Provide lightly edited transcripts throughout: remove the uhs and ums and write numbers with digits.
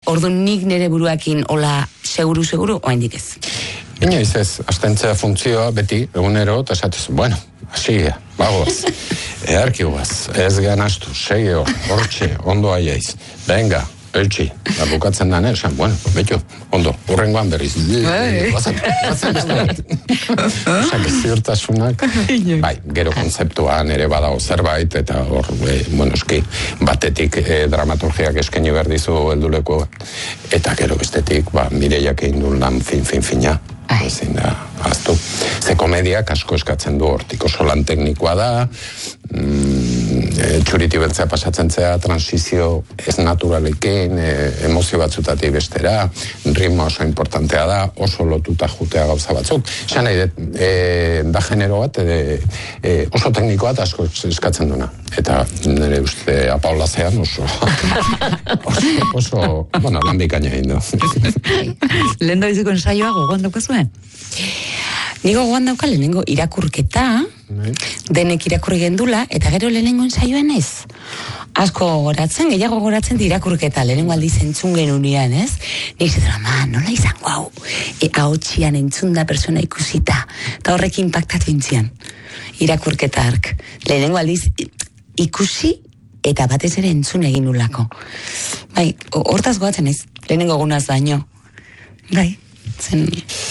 Orduan nik nire buruakin hola seguru, oaindik ez. Inoiz ez, astentzea funtzioa beti, egunero, eta esatez, bueno, asia, bagoaz, earki guaz, ez ganastu, segeo, hortxe, ondo aiaiz, venga, eutxi, da bukatzen da esan, bueno, betxo, ondo, urrengoan berriz, bazen beste bat. Osak ez ziurtasunak, bai, gero kontzeptuan ere badago zerbait, eta hor, bueno, eski, batetik dramaturgiak eskaini behar dizu helduleko, eta gero bestetik, Mireiak egin du lan fina, ezin da, aztu. Ze komediak asko eskatzen du hortik, oso lan teknikoa da, txuriti beltzea pasatzen zea, transizio ez naturalekin, emozio batzutatik bestera, ritmo oso importantea da, oso lotuta jutea gauza batzuk. Esan nahi, da genero bat, oso teknikoa eta asko eskatzen duna. Eta nire uste apaulazean oso, bueno, lan bikaina egin du. Lehen biziko ensaioa gogoan daukazuen? Nigo gogoan dauka lehenengo irakurketa, denek irakurri gendula, eta gero lehenengo ensaioan ez. Asko goratzen, gehiago goratzen irakurketa, lehenengo aldiz entzun genunean, ez? Nik zetan, nola izango hau? Ahotxian entzun da persona ikusita, eta horrek impactatu intzian. Irakurketa ark. Lehenengo aldiz ikusi, eta batez ere entzun egin nulako. Bai, hortaz goatzen ez, lehenengo gunaz baino. Bai, zen...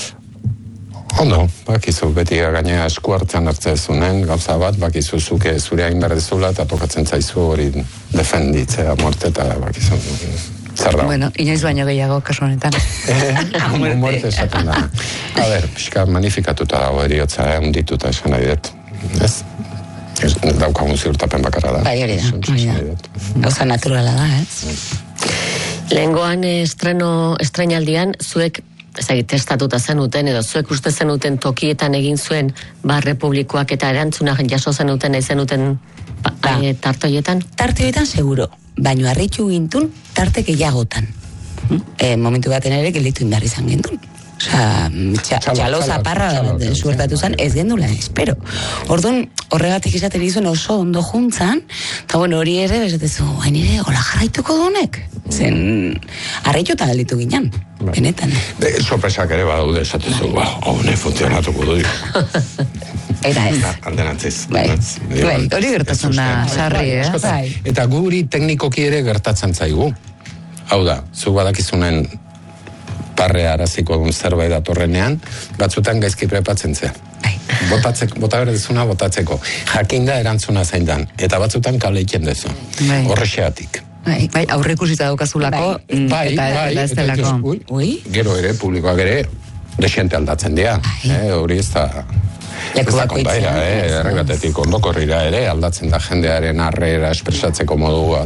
Ondo, bakizu, beti gainea esku hartzen hartzezunen, gauza bat, bakizu zuke zure hain berdezula eta tokatzen zaizu hori defenditzea muerte eta bakizu zer da. Bueno, inoiz baino gehiago kasu honetan. Muerte esaten da. A ber, pixka manifikatuta dago eriotza, hundituta esan nahi dut. Ez? Daukagun ziurtapen bakarra da. Bai, hori da. Gauza naturala da, ez? Lehengoan estrenaldian zuek testatuta zenuten, edo zuek uste zenuten tokietan egin zuen Republikoak eta erantzunak jaso zenuten nahi zenuten tartoietan? Tartoietan seguro, baino harritu gintun tarte gehiagotan. Momentu baten ere gelditu inbar izan gintun. Txalo zaparra suertatu zen, ez gendula, espero. Orduan, horregatik izaten izan oso ondo juntzan, eta bueno, hori ere, bezatezu, hain ere, hola jarraituko dunek. Zen, harrituta galditu ginen, benetan. Sorpresak ere badaude, esatezu, hone funtzionatuko du. Eta ez. Alderantziz. Hori gertatzen da, sarri, Eta guri teknikoki ere gertatzen zaigu. Hau da, zuk badakizunen parre araziko duen zerbait datorrenean, batzutan gaizki prepatzen zea. Bota berdezuna botatzeko. Jakinda erantzuna zain dan. Eta batzutan kable iken dezu. Horrexeatik. Bai, aurreikusita daukazulako, eta ez delako. Gero ere, publikoak ere, desiente aldatzen dira. Hori ez da... Ez da kontaira, erregatetik ondokorrira ere, aldatzen da jendearen arrera espresatzeko modua.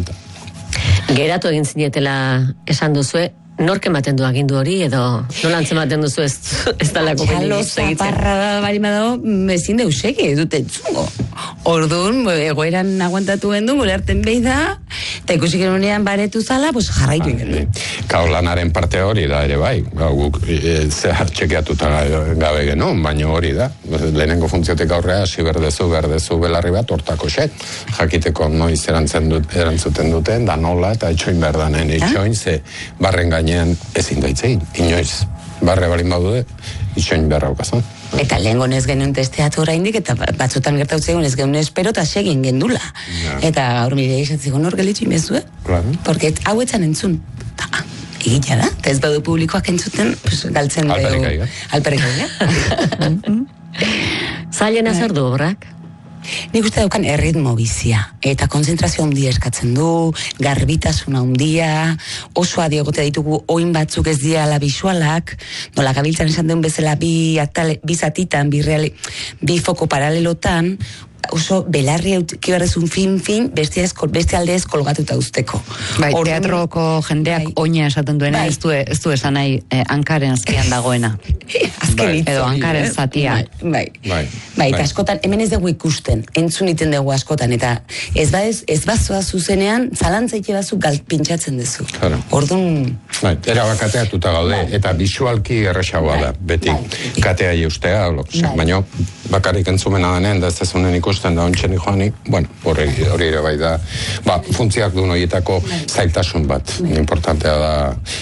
Geratu egin zinetela esan duzue, nork ematen du agindu hori, edo nola antzematen duzu ez dalako Txalo zaparra bari badago, ezin deuseki, ez dute entzungo. Orduan, egoeran aguantatu gendun, gure arten behi da, eta ikusi genunean baretu zala, pues jarraitu egen. Kaulanaren parte hori da ere bai, guk zehar txekeatuta gabe genuen, baina hori da. Lehenengo funtziotek aurrea, hasi berdezu belarri bat, hortako set, jakiteko noiz erantzuten duten, da nola, eta etxoin berdanen, etxoin ze barren gainean ezin daitzein, inoiz. Barre balin baude, itxoin beharra okazan. Eta lehengo ez genuen testeatu oraindik, eta batzutan gertautzen ez genuen espero, eta segin gendula. Eta gaur Mireia izatzeko nor gelitzu inbezue, porque hau etzan entzun. Egitea da, eta ez badu publikoak entzuten, galtzen dugu. Alperikaiga. Zailena zer du obrak? Nik uste daukan erritmo bizia, eta konzentrazio handia eskatzen du, garbitasuna handia, oso adiogote ditugu oin batzuk ez diala bisualak, nola gabiltzan esan duen bezala bi zatitan, bi foko paralelotan, oso belarri kibarrezun fin, beste aldez kolgatuta usteko. Bai, teatroko jendeak oina esaten duena, ez du esan nahi hankaren azkian dagoena. Edo hankaren zatia. Bai, eta askotan, hemen ez dugu ikusten, entzun iten dugu askotan, eta ez bazoa zuzenean, zalantzaike bazu pintxatzen duzu. Orduan... Erabakateatuta gaude, eta bisualki erresagoa da, beti katea justea, baina bakarrik entzumena denean, da ez dezunen ikusten da ontsen joani, bueno, hori ere bai da, funtzioak duen horietako zailtasun bat, importantea da